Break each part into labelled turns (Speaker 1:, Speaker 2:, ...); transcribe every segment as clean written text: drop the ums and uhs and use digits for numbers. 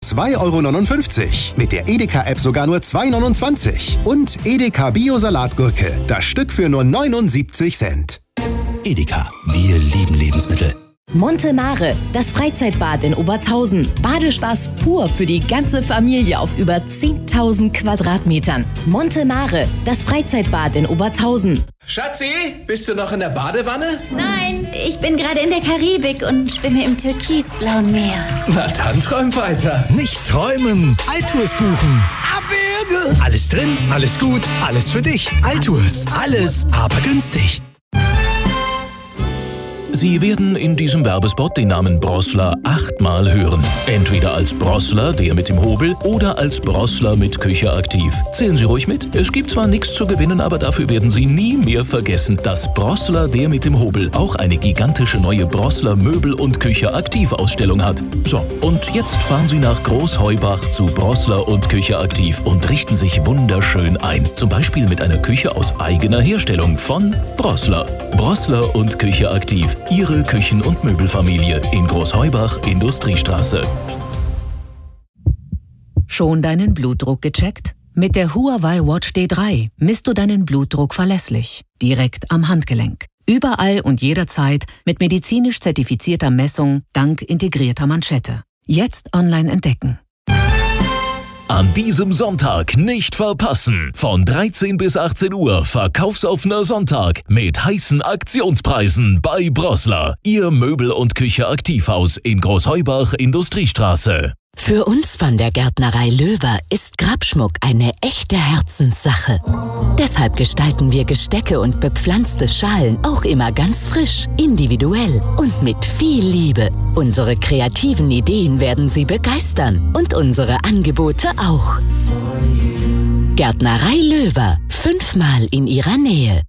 Speaker 1: 2,59 €. Mit der Edeka-App sogar nur 2,29 € Und Edeka Bio-Salatgurke. Das Stück für nur 79 Cent.
Speaker 2: Edeka, wir lieben Lebensmittel.
Speaker 3: Monte Mare, das Freizeitbad in Obertshausen. Badespaß pur für die ganze Familie auf über 10.000 Quadratmetern. Monte Mare, das Freizeitbad in Obertshausen.
Speaker 4: Schatzi, bist du noch in der Badewanne?
Speaker 5: Nein, ich bin gerade in der Karibik und schwimme im türkisblauen Meer.
Speaker 4: Na dann träum weiter.
Speaker 2: Nicht träumen, Altours buchen. Abwürge. Alles drin, alles gut, alles für dich. Altours, alles, aber günstig.
Speaker 6: Sie werden in diesem Werbespot den Namen Brossler 8-mal hören. Entweder als Brossler, der mit dem Hobel, oder als Brossler mit Küche aktiv. Zählen Sie ruhig mit. Es gibt zwar nichts zu gewinnen, aber dafür werden Sie nie mehr vergessen, dass Brossler, der mit dem Hobel, auch eine gigantische neue Brossler Möbel- und Küche aktiv Ausstellung hat. So, und jetzt fahren Sie nach Großheubach zu Brossler und Küche aktiv und richten sich wunderschön ein. Zum Beispiel mit einer Küche aus eigener Herstellung von Brossler. Brossler und Küche aktiv. Ihre Küchen- und Möbelfamilie in Großheubach, Industriestraße.
Speaker 7: Schon deinen Blutdruck gecheckt? Mit der Huawei Watch D3 misst du deinen Blutdruck verlässlich, direkt am Handgelenk. Überall und jederzeit mit medizinisch zertifizierter Messung dank integrierter Manschette. Jetzt online entdecken.
Speaker 6: An diesem Sonntag nicht verpassen. Von 13 bis 18 Uhr verkaufsoffener Sonntag mit heißen Aktionspreisen bei Brossler. Ihr Möbel- und Küche-Aktivhaus in Großheubach, Industriestraße.
Speaker 8: Für uns von der Gärtnerei Löwer ist Grabschmuck eine echte Herzenssache. Deshalb gestalten wir Gestecke und bepflanzte Schalen auch immer ganz frisch, individuell und mit viel Liebe. Unsere kreativen Ideen werden Sie begeistern und unsere Angebote auch. Gärtnerei Löwer, 5-mal in Ihrer Nähe.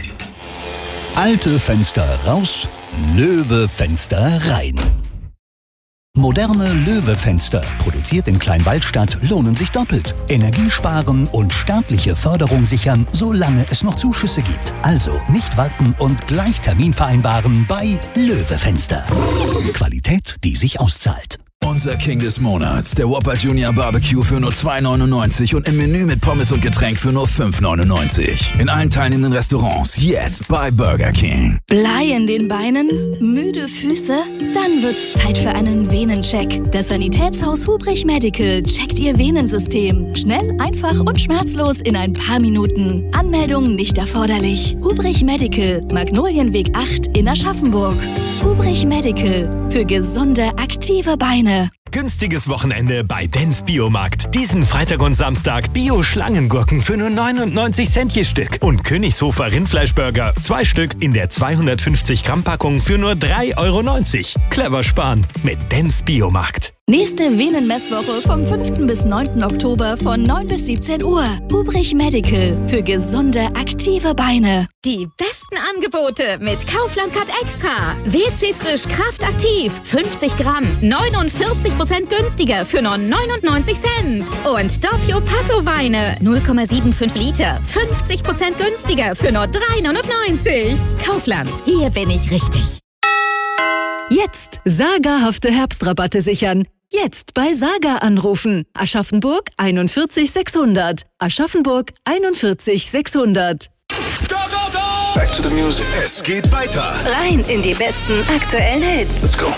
Speaker 2: Alte Fenster raus, Löwe-Fenster rein. Moderne Löwe-Fenster, produziert in Kleinwaldstadt, lohnen sich doppelt. Energie sparen und staatliche Förderung sichern, solange es noch Zuschüsse gibt. Also nicht warten und gleich Termin vereinbaren bei Löwe-Fenster. Qualität, die sich auszahlt.
Speaker 9: Unser King des Monats, der Whopper Junior Barbecue für nur 2,99 € und im Menü mit Pommes und Getränk für nur 5,99 €. In allen teilnehmenden Restaurants jetzt bei Burger King.
Speaker 10: Blei in den Beinen? Müde Füße? Dann wird's Zeit für einen Venencheck. Das Sanitätshaus Hubrich Medical checkt Ihr Venensystem. Schnell, einfach und schmerzlos in ein paar Minuten. Anmeldung nicht erforderlich. Hubrich Medical, Magnolienweg 8 in Aschaffenburg. Hubrich Medical, für gesunde, aktive Beine.
Speaker 11: Günstiges Wochenende bei Dens Biomarkt. Diesen Freitag und Samstag Bio-Schlangengurken für nur 99 Cent je Stück. Und Königshofer Rindfleischburger, 2 Stück in der 250 Gramm Packung für nur 3,90 €. Clever sparen mit Dens Biomarkt.
Speaker 10: Nächste Venenmesswoche vom 5. bis 9. Oktober von 9 bis 17 Uhr. Hubrich Medical, für gesunde, aktive Beine.
Speaker 5: Die besten Angebote mit Kaufland Cut Extra. WC Frisch Kraft Aktiv, 50 Gramm, 49% günstiger für nur 99 Cent. Und Doppio Passo Weine, 0,75 Liter, 50% günstiger für nur 3,99 €. Kaufland, hier bin ich richtig.
Speaker 7: Jetzt sagerhafte Herbstrabatte sichern. Jetzt bei Saga anrufen. Aschaffenburg 41 600. Aschaffenburg 41 600.
Speaker 12: Go, go, go! Back to the music. Es geht weiter.
Speaker 13: Rein in die besten aktuellen Hits.
Speaker 12: Let's go.